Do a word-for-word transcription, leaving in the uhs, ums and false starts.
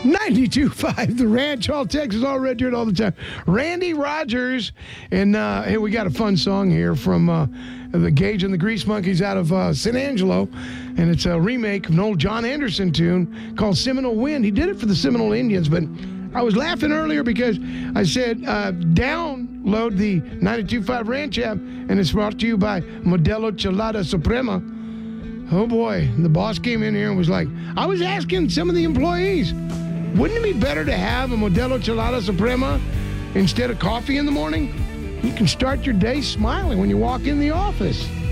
ninety-two point five, The Ranch, all Texas, all Red Dirt, all the time. Randy Rogers. And uh, hey, we got a fun song here from uh, the Gage and the Grease Monkeys out of uh, San Angelo. And it's a remake of an old John Anderson tune called Seminole Wind. He did it for the Seminole Indians, but I was laughing earlier because I said uh, download the ninety-two point five Ranch app, and it's brought to you by Modelo Chelada Suprema. Oh boy, the boss came in here and was like, I was asking some of the employees, wouldn't it be better to have a Modelo Chelada Suprema instead of coffee in the morning? You can start your day smiling when you walk in the office.